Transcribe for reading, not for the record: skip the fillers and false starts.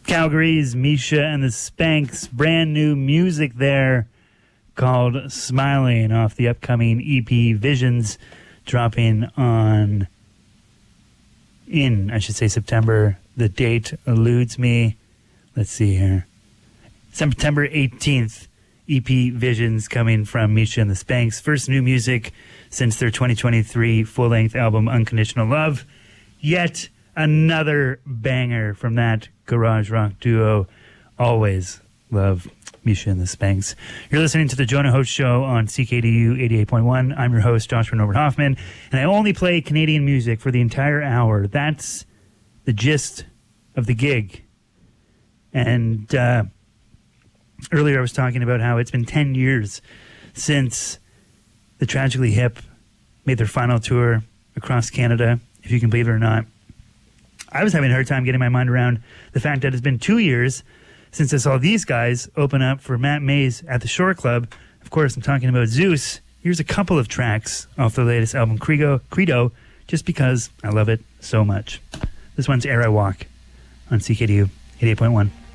Calgary's Misha and the Spanks. Brand new music there called Smiling off the upcoming EP Visions, dropping in September. The date eludes me. Let's see here. September 18th, EP Visions coming from Misha and the Spanks. First new music since their 2023 full-length album Unconditional Love. Yet another banger from that garage rock duo. Always love Misha and the Spanks. You're listening to the Jonah Host Show on CKDU 88.1. I'm your host, Joshua Norbert Hoffman, and I only play Canadian music for the entire hour. That's the gist of the gig. And earlier I was talking about how it's been 10 years since the Tragically Hip made their final tour across Canada, if you can believe it or not. I was having a hard time getting my mind around the fact that it's been 2 years since I saw these guys open up for Matt Mays at the Shore Club. Of course, I'm talking about Zeus. Here's a couple of tracks off their latest album, Credo, just because I love it so much. This one's Air I Walk on CKDU 88.1.